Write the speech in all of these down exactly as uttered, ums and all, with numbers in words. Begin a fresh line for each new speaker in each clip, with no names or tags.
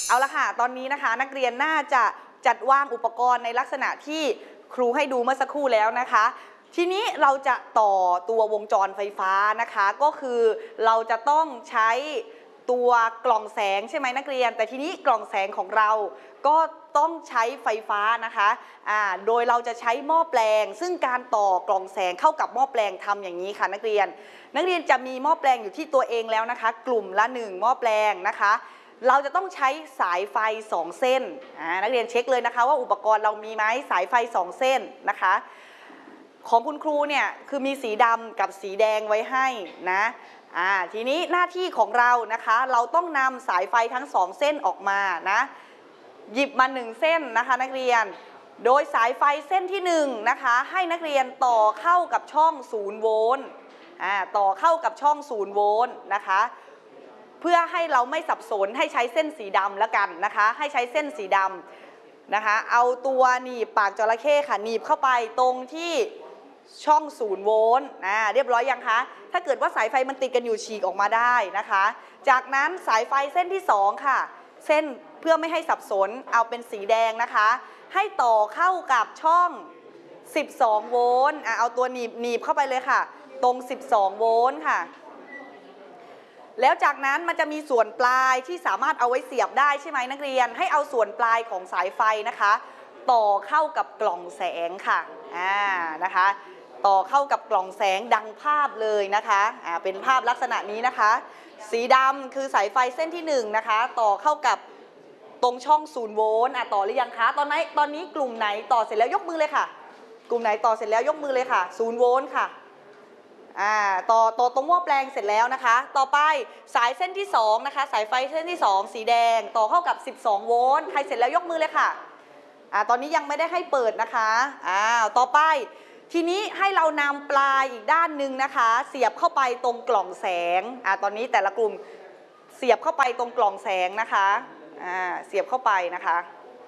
เอาละค่ะตอนนี้นะคะนักเรียนน่าจะจัดวางอุปกรณ์ในลักษณะที่ครูให้ดูเมื่อสักครู่แล้วนะคะทีนี้เราจะต่อตัววงจรไฟฟ้านะคะก็คือเราจะต้องใช้ตัวกล่องแสงใช่ไหมนักเรียนแต่ทีนี้กล่องแสงของเราก็ต้องใช้ไฟฟ้านะคะอ่าโดยเราจะใช้หม้อแปลงซึ่งการต่อกล่องแสงเข้ากับหม้อแปลงทำอย่างนี้ค่ะนักเรียนนักเรียนจะมีหม้อแปลงอยู่ที่ตัวเองแล้วนะคะกลุ่มละหนึ่งหม้อแปลงนะคะเราจะต้องใช้สายไฟสองเส้นนักเรียนเช็คเลยนะคะว่าอุปกรณ์เรามีไหมสายไฟสองเส้นนะคะของคุณครูเนี่ยคือมีสีดำกับสีแดงไว้ให้นะอ่าทีนี้หน้าที่ของเรานะคะเราต้องนำสายไฟทั้งสองเส้นออกมานะหยิบมาหนึ่งเส้นนะคะนักเรียนโดยสายไฟเส้นที่หนึ่งนะคะให้นักเรียนต่อเข้ากับช่องศูนย์โวลต์อ่าต่อเข้ากับช่องศูนย์โวลต์นะคะเพื่อให้เราไม่สับสนให้ใช้เส้นสีดำแล้วกันนะคะให้ใช้เส้นสีดำนะคะเอาตัวหนีบปากจระเข้ค่ะหนีบเข้าไปตรงที่ช่องศูนย์โวลต์อ่าเรียบร้อยยังคะถ้าเกิดว่าสายไฟมันติดกันอยู่ฉีกออกมาได้นะคะจากนั้นสายไฟเส้นที่สองค่ะเส้นเพื่อไม่ให้สับสนเอาเป็นสีแดงนะคะให้ต่อเข้ากับช่องสิบสองโวลต์อ่าเอาตัวหนีบหนีบเข้าไปเลยค่ะตรงสิบสองโวลต์ค่ะแล้วจากนั้นมันจะมีส่วนปลายที่สามารถเอาไว้เสียบได้ใช่ไหมนักเรียนให้เอาส่วนปลายของสายไฟนะคะต่อเข้ากับกล่องแสงค่ะอ่านะคะต่อเข้ากับกล่องแสงดังภาพเลยนะคะอ่าเป็นภาพลักษณะนี้นะคะสีดำคือสายไฟเส้นที่หนึ่งนะคะต่อเข้ากับตรงช่องศูนย์โวลต์อ่ะต่อหรือยังคะตอนนี้ตอนนี้กลุ่มไหนต่อเสร็จแล้วยกมือเลยค่ะกลุ่มไหนต่อเสร็จแล้วยกมือเลยค่ะศูนย์โวลต์ค่ะอ่าต่อต่อตรงหม้อแปลงเสร็จแล้วนะคะต่อไปสายเส้นที่สองนะคะสายไฟเส้นที่สองสีแดงต่อเข้ากับสิบสองโวลต์ใครเสร็จแล้วยกมือเลยค่ะอ่าตอนนี้ยังไม่ได้ให้เปิดนะคะอ่าต่อไปทีนี้ให้เรานำปลายอีกด้านหนึ่งนะคะเสียบเข้าไปตรงกล่องแสงอ่าตอนนี้แต่ละกลุ่มเสียบเข้าไปตรงกล่องแสงนะคะอ่าเสียบเข้าไปนะคะ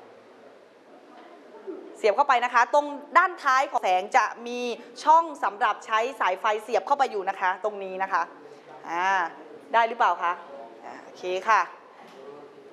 เสียบเข้าไปนะคะตรงด้านท้ายของแสงจะมีช่องสำหรับใช้สายไฟเสียบเข้าไปอยู่นะคะตรงนี้นะคะอ่าได้หรือเปล่าคะโอเคค่ะ